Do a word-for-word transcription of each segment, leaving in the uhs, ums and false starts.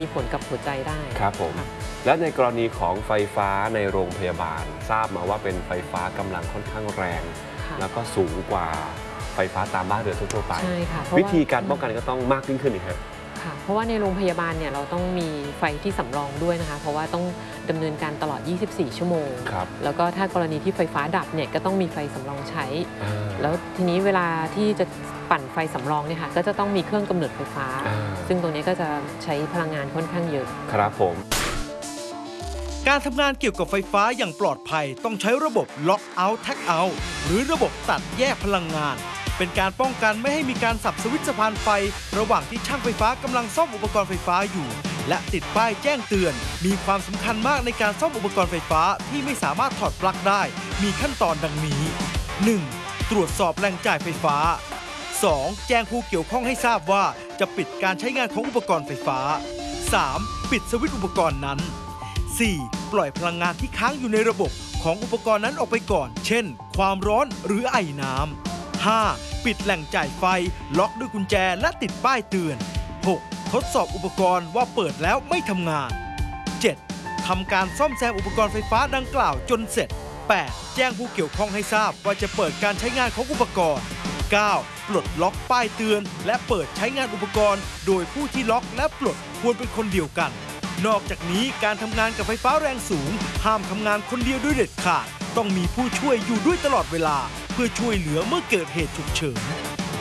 มีผลกับหัวใจได้ครับผมและในกรณีของไฟฟ้าในโรงพยาบาลทราบมาว่าเป็นไฟฟ้ากำลังค่อนข้างแรงแล้วก็สูงกว่าไฟฟ้าตามบ้านเรือนทั่วไปวิธีการป้องกันก็ต้องมากยิ่งขึ้นอีกครับค่ะเพราะว่าในโรงพยาบาลเนี่ยเราต้องมีไฟที่สำรองด้วยนะคะเพราะว่าต้องดำเนินการตลอดยี่สิบสี่ชั่วโมงแล้วก็ถ้ากรณีที่ไฟฟ้าดับเนี่ยก็ต้องมีไฟสำรองใช้แล้วทีนี้เวลาที่จะปั่นไฟสำรองเนี่ยค่ะก็จะต้องมีเครื่องกำเนิดไฟฟ้าซึ่งตรงนี้ก็จะใช้พลังงานค่อนข้างเยอะครับผมการทำงานเกี่ยวกับไฟฟ้าอย่างปลอดภัยต้องใช้ระบบ Lock Out Tag Out หรือระบบตัดแยกพลังงานเป็นการป้องกันไม่ให้มีการสับสวิตช์สะพานไฟระหว่างที่ช่างไฟฟ้ากำลังซ่อมอุปกรณ์ไฟฟ้าอยู่และติดป้ายแจ้งเตือนมีความสำคัญมากในการซ่อมอุปกรณ์ไฟฟ้าที่ไม่สามารถถอดปลั๊กได้มีขั้นตอนดังนี้ หนึ่ง. ตรวจสอบแหล่งจ่ายไฟฟ้า สอง. แจ้งผู้เกี่ยวข้องให้ทราบว่าจะปิดการใช้งานของอุปกรณ์ไฟฟ้า สาม. ปิดสวิตช์อุปกรณ์นั้น สี่. ปล่อยพลังงานที่ค้างอยู่ในระบบของอุปกรณ์นั้นออกไปก่อนเช่นความร้อนหรือไอน้ำ ห้า. ปิดแหล่งจ่ายไฟล็อกด้วยกุญแจและติดป้ายเตือน หก. ทดสอบอุปกรณ์ว่าเปิดแล้วไม่ทำงาน เจ็ด. ทำการซ่อมแซมอุปกรณ์ไฟฟ้าดังกล่าวจนเสร็จ แปด. แจ้งผู้เกี่ยวข้องให้ทราบว่าจะเปิดการใช้งานของอุปกรณ์ เก้า. ปลดล็อกป้ายเตือนและเปิดใช้งานอุปกรณ์โดยผู้ที่ล็อกและปลดควรเป็นคนเดียวกันนอกจากนี้การทำงานกับไฟฟ้าแรงสูงห้ามทำงานคนเดียวด้วยเด็ดขาดต้องมีผู้ช่วยอยู่ด้วยตลอดเวลาเพื่อช่วยเหลือเมื่อเกิดเหตุฉุกเฉิน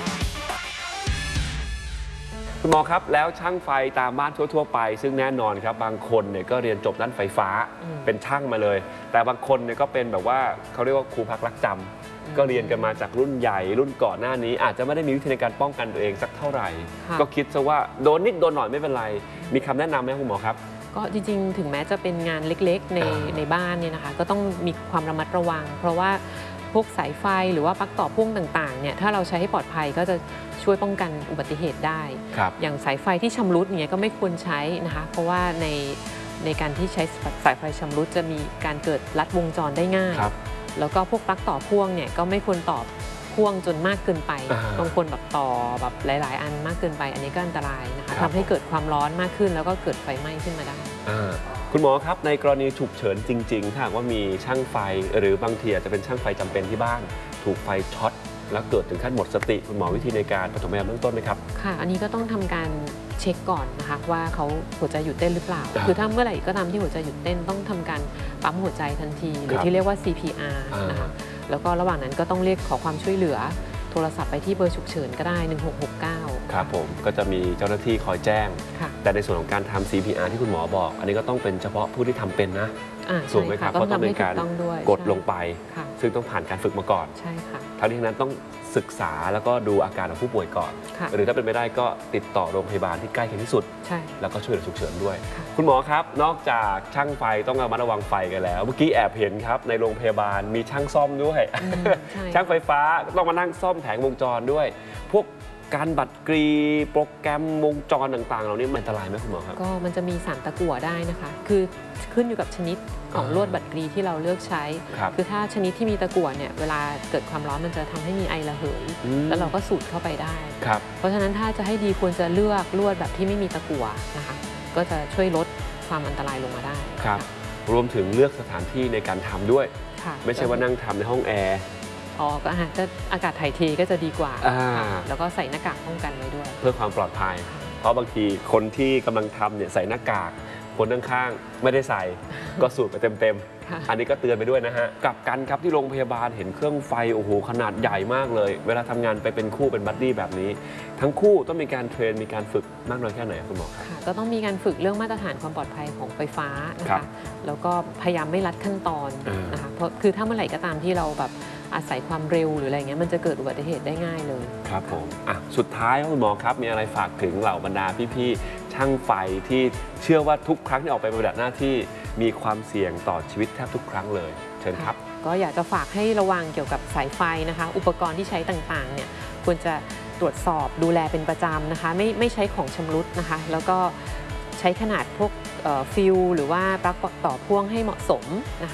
คุณหมอครับแล้วช่างไฟตามบ้านทั่วๆไปซึ่งแน่นอนครับบางคนเนี่ยก็เรียนจบด้านไฟฟ้าเป็นช่างมาเลยแต่บางคนเนี่ยก็เป็นแบบว่าเขาเรียกว่าครูพักรักจำก็เรียนกันมาจากรุ่นใหญ่รุ่นก่อนหน้านี้อาจจะไม่ได้มีวิธีในการป้องกันตัวเองสักเท่าไหร่ก็คิดซะว่าโดนนิดโดนหน่อยไม่เป็นไรมีคำแนะนำไหมคุณหมอครับก็จริงๆถึงแม้จะเป็นงานเล็กๆในในบ้านเนี่ยนะคะก็ต้องมีความระมัดระวังเพราะว่าพวกสายไฟหรือว่าปลั๊กต่อพ่วงต่างๆเนี่ยถ้าเราใช้ให้ปลอดภัยก็จะช่วยป้องกันอุบัติเหตุได้อย่างสายไฟที่ชำรุดเนี่ยก็ไม่ควรใช้นะคะเพราะว่าในในการที่ใช้สายไฟชำรุดจะมีการเกิดลัดวงจรได้ง่ายแล้วก็พวกปลั๊กต่อพ่วงเนี่ยก็ไม่ควรต่อพ่วงจนมากเกินไปบางคนแบบต่อแบบหลายๆอันมากเกินไปอันนี้ก็อันตรายนะคะทำให้เกิดความร้อนมากขึ้นแล้วก็เกิดไฟไหม้ขึ้นมาได้คุณหมอครับในกรณีฉุกเฉินจริงๆถ้าว่ามีช่างไฟหรือบางทีอาจจะเป็นช่างไฟจำเป็นที่บ้านถูกไฟช็อตแล้วเกิดถึงขั้นหมดสติคุณหมอวิธีในการปฐมพยาบาลเบื้องต้นไหมครับค่ะอันนี้ก็ต้องทำการเช็คก่อนนะคะว่าเขาหัวใจหยุดเต้นหรือเปล่าคือถ้าเมื่อไหร่ก็ตามที่หัวใจหยุดเต้นต้องทำการปั๊มหัวใจทันทีหรือที่เรียกว่า ซี พี อาร์ นะคะแล้วก็ระหว่างนั้นก็ต้องเรียกขอความช่วยเหลือโทรศัพท์ไปที่เบอร์ฉุกเฉินก็ได้หนึ่งหกหกเก้าครับผมก็จะมีเจ้าหน้าที่คอยแจ้งแต่ในส่วนของการทำ ซี พี อาร์ ที่คุณหมอบอกอันนี้ก็ต้องเป็นเฉพาะผู้ที่ทำเป็นนะถูกไหมครับเพราะต้องเป็นการกดลงไปซึ่งต้องผ่านการฝึกมาก่อนใช่ค่ะทั้งนี้นั้นต้องศึกษาแล้วก็ดูอาการของผู้ป่วยก่อนหรือถ้าเป็นไม่ได้ก็ติดต่อโรงพยาบาลที่ใกล้เคียงที่สุดแล้วก็ช่วยเหลือฉุกเฉินด้วยคุณหมอครับนอกจากช่างไฟต้องระมัดระวังไฟกันแล้วเมื่อกี้แอบเห็นครับในโรงพยาบาลมีช่างซ่อมด้วยช่างไฟฟ้าต้องมานั่งซ่อมแผงวงจรด้วยพวกการบัตรกรีโปรแกรมวงจรต่างๆเหล่านี้มันอันตรายไหมคุณหมอครับก็มันจะมีสารตะกั่วได้นะคะคือขึ้นอยู่กับชนิดของลวดบัตรกรีที่เราเลือกใช้คือถ้าชนิดที่มีตะกั่วเนี่ยเวลาเกิดความร้อนมันจะทำให้มีไอระเหยแล้วเราก็สูดเข้าไปได้เพราะฉะนั้นถ้าจะให้ดีควรจะเลือกลวดแบบที่ไม่มีตะกั่วนะคะก็จะช่วยลดความอันตรายลงมาได้ครับรวมถึงเลือกสถานที่ในการทำด้วยไม่ใช่ว่านั่งทำในห้องแอร์อ๋อก็อาจจะอากาศถ่ายเทก็จะดีกว่าแล้วก็ใส่หน้ากากป้องกันไว้ด้วยเพื่อความปลอดภัยเพราะบางทีคนที่กำลังทำเนี่ยใส่หน้ากากคนข้างๆไม่ได้ใส่ก็สูดไปเต็มๆอันนี้ก็เตือนไปด้วยนะฮะกับกันครับที่โรงพยาบาลเห็นเครื่องไฟโอ้โหขนาดใหญ่มากเลยเวลาทำงานไปเป็นคู่เป็นบัดดี้แบบนี้ทั้งคู่ต้องมีการเทรนมีการฝึกมากน้อยแค่ไหนคุณหมอครับก็ต้องมีการฝึกเรื่องมาตรฐานความปลอดภัยของไฟฟ้านะคะแล้วก็พยายามไม่ลัดขั้นตอนนะคะเพราะคือถ้าเมื่อไหร่ก็ตามที่เราแบบอาศัยความเร็วหรืออะไรเงี้ยมันจะเกิดอุบัติเหตุได้ง่ายเลยครับผมอ่ะสุดท้ายคุณหมอครับมีอะไรฝากถึงเหล่าบรรดาพี่ๆช่างไฟที่เชื่อว่าทุกครั้งที่ออกไปปฏิบัติหน้าที่มีความเสี่ยงต่อชีวิตแทบทุกครั้งเลยเชิญครับก็อยากจะฝากให้ระวังเกี่ยวกับสายไฟนะคะอุปกรณ์ที่ใช้ต่างๆเนี่ยควรจะตรวจสอบดูแลเป็นประจำนะคะไม่ไม่ใช้ของชำรุดนะคะแล้วก็ใช้ขนาดพวกฟิลหรือว่าปลั๊กต่อพ่วงให้เหมาะสมนะคะ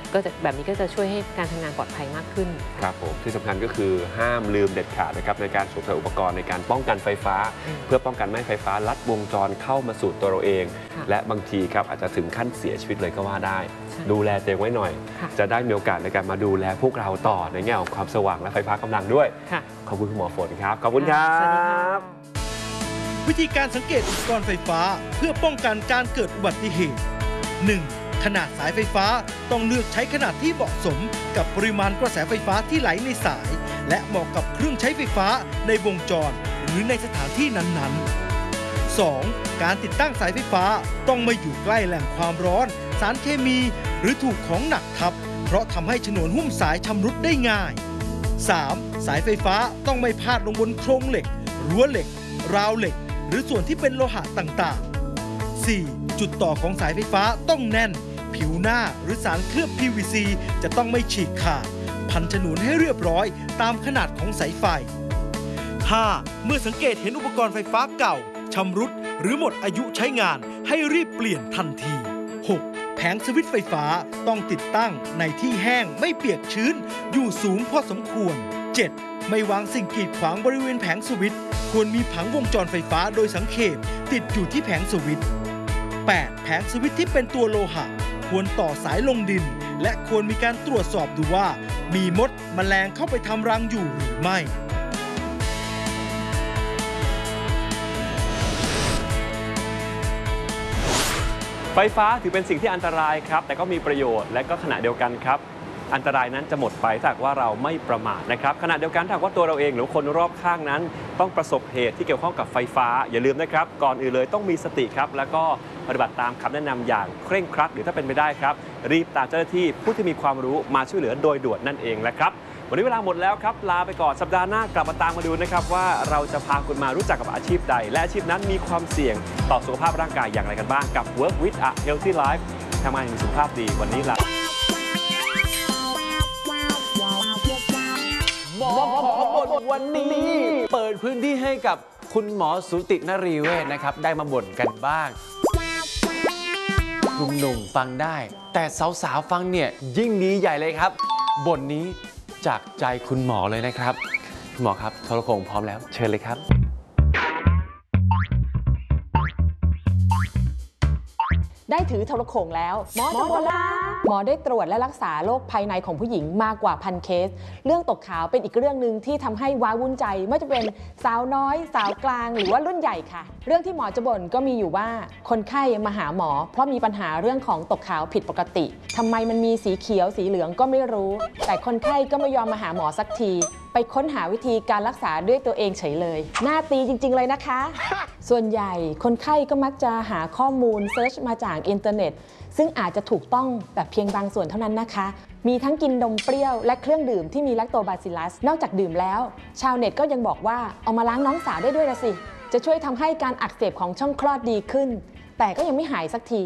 ก็จะแบบนี้ก็จะช่วยให้การทำงานปลอดภัยมากขึ้นครับผมที่สำคัญก็คือห้ามลืมเด็ดขาดนะครับในการสวมใส่อุปกรณ์ในการป้องกันไฟฟ้าเพื่อป้องกันไม่ให้ไฟฟ้าลัดวงจรเข้ามาสู่ตัวเราเองและบางทีครับอาจจะถึงขั้นเสียชีวิตเลยก็ว่าได้ดูแลตัวเองไว้หน่อยจะได้มีโอกาสในการมาดูแลพวกเราต่อในแง่ของความสว่างและไฟฟ้ากำลังด้วยขอบคุณคุณหมอฝนครับขอบคุณครับวิธีการสังเกตอุปกรณ์ไฟฟ้าเพื่อป้องกันการเกิดอุบัติเหตุ หนึ่ง. ขนาดสายไฟฟ้าต้องเลือกใช้ขนาดที่เหมาะสมกับปริมาณกระแสไฟฟ้าที่ไหลในสายและเหมาะกับเครื่องใช้ไฟฟ้าในวงจรหรือในสถานที่นั้นๆ สอง. การติดตั้งสายไฟฟ้าต้องไม่อยู่ใกล้แหล่งความร้อนสารเคมีหรือถูกของหนักทับเพราะทำให้ฉนวนหุ้มสายชำรุดได้ง่าย สาม. สายไฟฟ้าต้องไม่พาดลงบนโครงเหล็กรั้วเหล็กราวเหล็กหรือส่วนที่เป็นโลหะต่างๆ สี่. จุดต่อของสายไฟฟ้าต้องแน่นผิวหน้าหรือสารเคลือบ พี วี ซี จะต้องไม่ฉีกขาดพันฉนวนให้เรียบร้อยตามขนาดของสายไฟ ห้า. เมื่อสังเกตเห็นอุปกรณ์ไฟฟ้าเก่าชำรุดหรือหมดอายุใช้งานให้รีบเปลี่ยนทันที หก. แผงสวิตช์ไฟฟ้าต้องติดตั้งในที่แห้งไม่เปียกชื้นอยู่สูงพอสมควร เจ็ด. ไม่วางสิ่งกีดขวางบริเวณแผงสวิตช์ควรมีผังวงจรไฟฟ้าโดยสังเขปติดอยู่ที่แผงสวิตช์ แปด. แผงสวิตช์ที่เป็นตัวโลหะควรต่อสายลงดินและควรมีการตรวจสอบดูว่ามีมดแมลงเข้าไปทำรังอยู่หรือไม่ไฟฟ้าถือเป็นสิ่งที่อันตรายครับแต่ก็มีประโยชน์และก็ขณะเดียวกันครับอันตรายนั้นจะหมดไปถ้าหากว่าเราไม่ประมาทนะครับขณะเดียวกันถ้าหากว่าตัวเราเองหรือคนรอบข้างนั้นต้องประสบเหตุที่เกี่ยวข้องกับไฟฟ้าอย่าลืมนะครับก่อนอื่นเลยต้องมีสติครับแล้วก็ปฏิบัติตามคำแนะนำอย่างเคร่งครัดหรือถ้าเป็นไปได้ครับรีบตามเจ้าหน้าที่ผู้ที่มีความรู้มาช่วยเหลือโดยด่วนนั่นเองแหละครับวันนี้เวลาหมดแล้วครับลาไปก่อนสัปดาห์หน้ากลับมาตามมาดูนะครับว่าเราจะพาคุณมารู้จักกับอาชีพใดและอาชีพนั้นมีความเสี่ยงต่อสุขภาพร่างกายอย่างไรกันบ้างกับ Work with a Healthy Life ทำงานมีสุขภาพดีวันนี้ลาหมอขอบ่นวันนี้เปิดพื้นที่ให้กับคุณหมอสูตินรีเวชนะครับได้มาบ่นกันบ้างหนุ่มๆฟังได้แต่สาวๆฟังเนี่ยยิ่งดีใหญ่เลยครับบ่นนี้จากใจคุณหมอเลยนะครับคุณหมอครับโทรโข่งพร้อมแล้วเชิญเลยครับได้ถือโทรโข่งแล้วหมอจะบ่นละหมอได้ตรวจและรักษาโรคภายในของผู้หญิงมากกว่าพันเคสเรื่องตกขาวเป็นอีกเรื่องหนึ่งที่ทำให้ว้าวุ่นใจไม่ว่าจะเป็นสาวน้อยสาวกลางหรือว่ารุ่นใหญ่ค่ะเรื่องที่หมอจะบ่นก็มีอยู่ว่าคนไข้มาหาหมอเพราะมีปัญหาเรื่องของตกขาวผิดปกติทำไมมันมีสีเขียวสีเหลืองก็ไม่รู้แต่คนไข้ก็ไม่ยอมมาหาหมอสักทีไปค้นหาวิธีการรักษาด้วยตัวเองเฉยเลยหน้าตีจริงๆเลยนะคะส่วนใหญ่คนไข้ก็มักจะหาข้อมูลเซิร์ชมาจากอินเทอร์เน็ตซึ่งอาจจะถูกต้องแต่เพียงบางส่วนเท่านั้นนะคะมีทั้งกินนมเปรี้ยวและเครื่องดื่มที่มีแลคโตบาซิลลัสนอกจากดื่มแล้วชาวเน็ตก็ยังบอกว่าเอามาล้างน้องสาวได้ด้วยละสิจะช่วยทำให้การอักเสบของช่องคลอดดีขึ้นแต่ก็ยังไม่หายสักที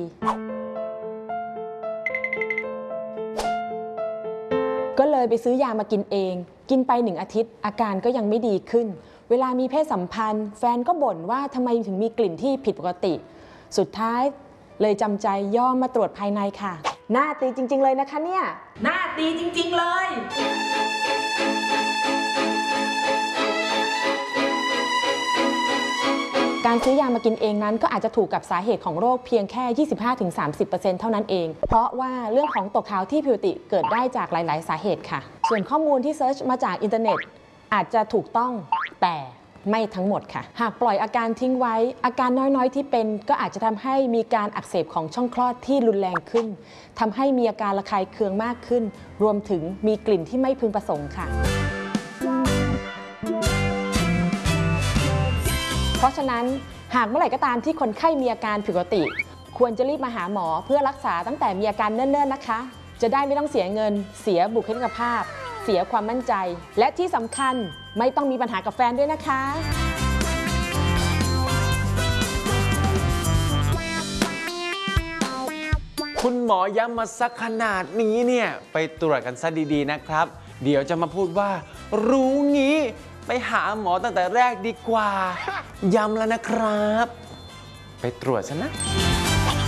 ก็เลยไปซื้อยามากินเองกินไปหนึ่งอาทิตย์อาการก็ยังไม่ดีขึ้นเวลามีเพศสัมพันธ์แฟนก็บ่นว่าทำไมถึงมีกลิ่นที่ผิดปกติสุดท้ายเลยจำใจยอมมาตรวจภายในค่ะหน้าตีจริงๆเลยนะคะเนี่ยหน้าตีจริงๆเลยการซื้อยามากินเองนั้นก็อาจจะถูกกับสาเหตุของโรคเพียงแค่ ยี่สิบห้าถึงสามสิบเปอร์เซ็นต์ เท่านั้นเองเพราะว่าเรื่องของตกขาวที่ผิวติเกิดได้จากหลายๆสาเหตุค่ะส่วนข้อมูลที่เซิร์ชมาจากอินเทอร์เน็ตอาจจะถูกต้องแต่ไม่ทั้งหมดค่ะหากปล่อยอาการทิ้งไว้อาการน้อยๆที่เป็นก็อาจจะทำให้มีการอักเสบของช่องคลอดที่รุนแรงขึ้นทำให้มีอาการระคายเคืองมากขึ้นรวมถึงมีกลิ่นที่ไม่พึงประสงค์ค่ะเพราะฉะนั้นหากเมื่อไหร่ก็ตามที่คนไข้มีอาการผิดปกติควรจะรีบมาหาหมอเพื่อรักษาตั้งแต่มีอาการเนิ่นๆนะคะจะได้ไม่ต้องเสียเงินเสียบุคลิกภาพเสียความมั่นใจและที่สำคัญไม่ต้องมีปัญหากับแฟนด้วยนะคะคุณหมอย้ำมาสักขนาดนี้เนี่ยไปตรวจกันซะดีๆนะครับเดี๋ยวจะมาพูดว่ารู้งี้ไปหาหมอตั้งแต่แรกดีกว่าย้ำแล้วนะครับไปตรวจซะนะ